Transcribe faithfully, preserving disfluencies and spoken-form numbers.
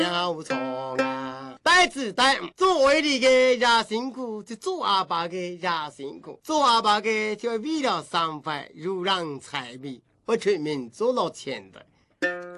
无错啊！呆子呆，做为你的也辛苦，就做阿爸的也辛苦。做阿爸的就为了三块如狼财米，我全民做了钱的。